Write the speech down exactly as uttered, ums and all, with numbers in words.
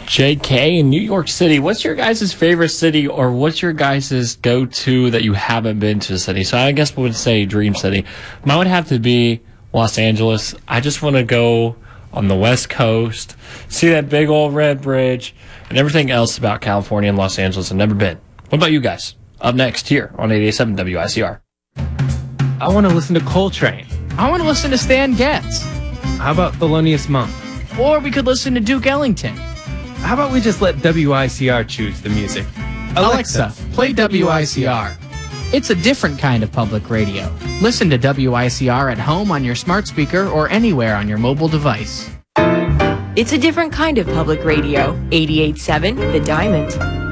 J K in New York City. What's your guys' favorite city, or what's your guys' go-to that you haven't been to the city? So I guess we would say dream city. Mine would have to be Los Angeles. I just want to go on the West Coast, see that big old red bridge, and everything else about California and Los Angeles I've never been. What about you guys? Up next here on eighty-eight point seven W I C R. I want to listen to Coltrane. I want to listen to Stan Getz. How about Thelonious Monk? Or we could listen to Duke Ellington. How about we just let W I C R choose the music? Alexa, play W I C R. It's a different kind of public radio. Listen to W I C R at home on your smart speaker or anywhere on your mobile device. It's a different kind of public radio. eighty-eight point seven The Diamond.